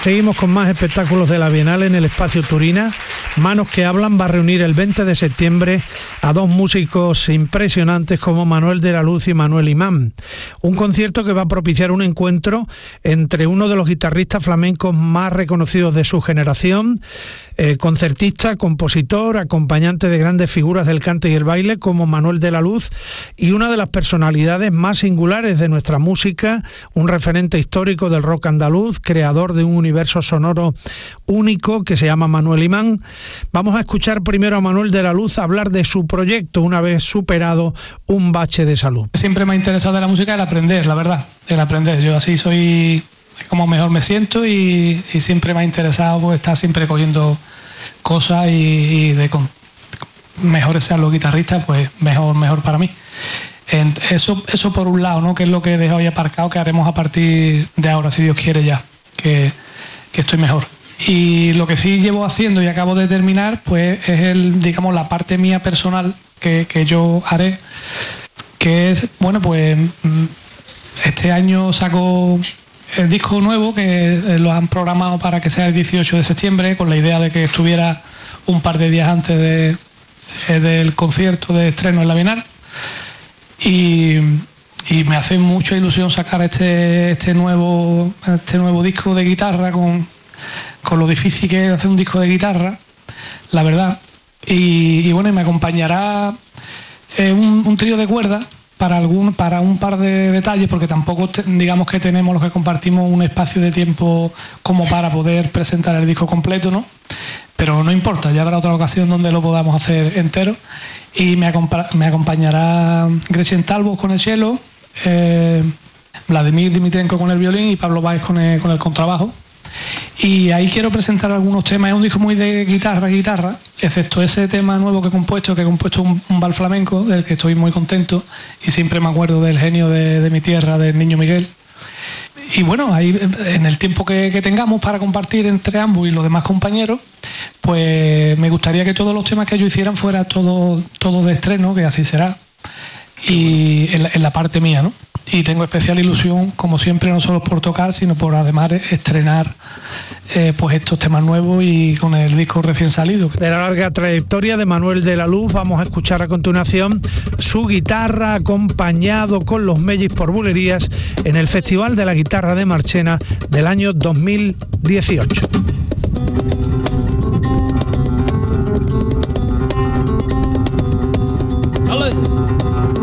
Seguimos con más espectáculos de la Bienal en el Espacio Turina. Manos que Hablan va a reunir el 20 de septiembre a dos músicos impresionantes como Manuel de la Luz y Manuel Imán. Un concierto que va a propiciar un encuentro entre uno de los guitarristas flamencos más reconocidos de su generación, concertista, compositor, acompañante de grandes figuras del cante y el baile como Manuel de la Luz, y una de las personalidades más singulares de nuestra música, un referente histórico del rock andaluz, creador de un universo sonoro único que se llama Manuel Imán. Vamos a escuchar primero a Manuel de la Luz hablar de su proyecto una vez superado un bache de salud. Siempre me ha interesado de la música el aprender, la verdad, el aprender. Yo así soy como mejor me siento y siempre me ha interesado pues, estar siempre cogiendo cosas y de mejores sean los guitarristas, pues mejor para mí. Eso por un lado, ¿no? Que es lo que he dejado ya aparcado, que haremos a partir de ahora, si Dios quiere ya, que estoy mejor. Y lo que sí llevo haciendo y acabo de terminar, pues es la parte mía personal que yo haré, que es, bueno, pues este año saco el disco nuevo, que lo han programado para que sea el 18 de septiembre, con la idea de que estuviera un par de días antes del concierto de estreno en la Bienal. Y me hace mucha ilusión sacar este nuevo disco de guitarra con lo difícil que es hacer un disco de guitarra, la verdad. Y bueno, me acompañará un trío de cuerdas para un par de detalles, porque tampoco digamos que tenemos los que compartimos un espacio de tiempo como para poder presentar el disco completo, ¿no? Pero no importa, ya habrá otra ocasión donde lo podamos hacer entero. Y me acompañará Gretchen Talbot con el cello, Vladimir Dimitrenko con el violín y Pablo Báez con el contrabajo. Y ahí quiero presentar algunos temas. Es un disco muy de guitarra, excepto ese tema nuevo que he compuesto un vals flamenco, del que estoy muy contento y siempre me acuerdo del genio de mi tierra, del Niño Miguel. Y bueno, ahí en el tiempo que tengamos para compartir entre ambos y los demás compañeros, pues me gustaría que todos los temas que ellos hicieran fueran todo de estreno, que así será, y en la parte mía, ¿no? Y tengo especial ilusión, como siempre, no solo por tocar, sino por además estrenar pues estos temas nuevos y con el disco recién salido. De la larga trayectoria de Manuel de la Luz, vamos a escuchar a continuación su guitarra acompañado con los Mellis por Bulerías en el Festival de la Guitarra de Marchena del año 2018.